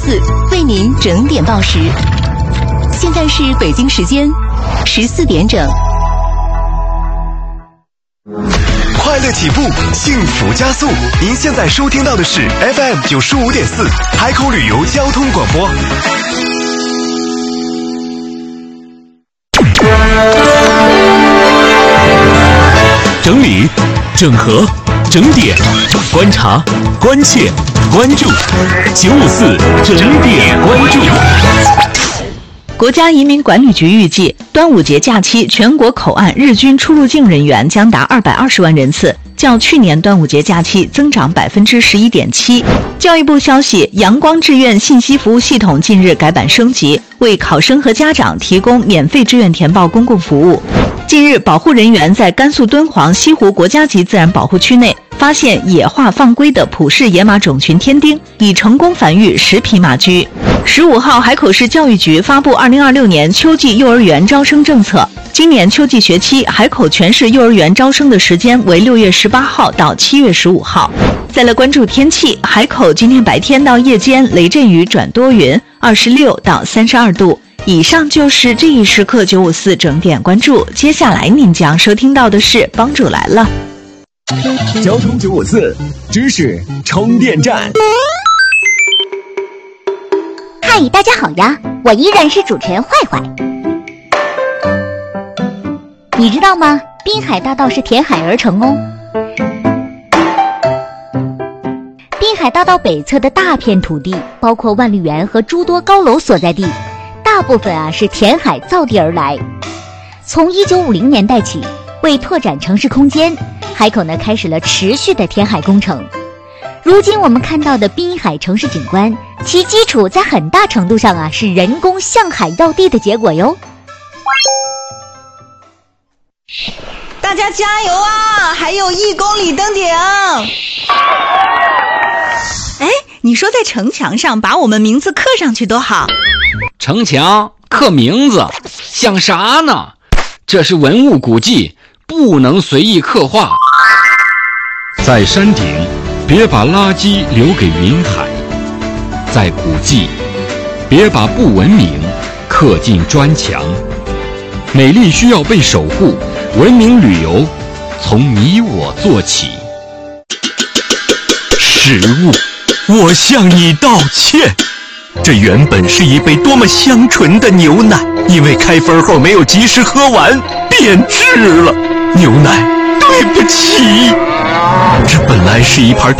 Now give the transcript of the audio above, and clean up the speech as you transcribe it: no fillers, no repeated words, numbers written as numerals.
4为您整点报时。现在是北京时间14点整。 快乐起步，幸福加速。您现在收听到的是 FM 95.4海口旅游交通广播。 整理、整合、整点、观察、关切、关注，954整点关注。 国家移民管理局预计，端午节假期全国口岸日均出入境人员将达220万人次，较去年端午节假期增长11.7%。教育部消息，阳光志愿信息服务系统近日改版升级，为考生和家长提供免费志愿填报公共服务。近日，保护人员在甘肃敦煌西湖国家级自然保护区内发现野化放归的普氏野马种群天丁，已成功繁育10匹马驹。15号，海口市教育局发布2026年秋季幼儿园招生政策。今年秋季学期，海口全市幼儿园招生的时间为6月18号到7月15号。再来关注天气，海口今天白天到夜间雷阵雨转多云，26到32度。以上就是这一时刻954整点关注，接下来您将收听到的是帮主来了。 交通954知识充电站。 嗨，大家好呀，我依然是主持人坏坏。你知道吗？滨海大道是填海而成哦。滨海大道北侧的大片土地，包括万丽园和诸多高楼所在地，大部分是填海造地而来。从1950年代起，为拓展城市空间，海口开始了持续的填海工程。如今我们看到的滨海城市景观，其基础在很大程度上是人工向海要地的结果哟。 大家加油啊！还有1公里登顶。哎，你说在城墙上把我们名字刻上去多好。 城墙刻名字像啥呢？这是文物古迹，不能随意刻画。 在山顶，别把垃圾留给云海；在古迹，别把不文明刻进砖墙。美丽需要被守护，文明旅游从你我做起。食物，我向你道歉。这原本是一杯多么香醇的牛奶，因为开封后没有及时喝完，变质了。牛奶，对不起。这本来是一盘